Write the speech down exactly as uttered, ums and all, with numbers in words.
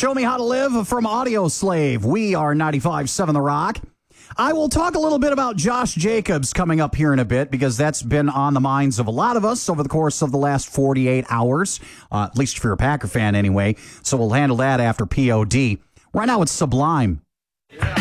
Show Me How to Live from Audio Slave. We are ninety-five point seven The Rock. I will talk a little bit about Josh Jacobs coming up here in a bit because that's been on the minds of a lot of us over the course of the last forty-eight hours, uh, at least if you're a Packer fan anyway. So we'll handle that after P O D. Right now it's Sublime. Yeah.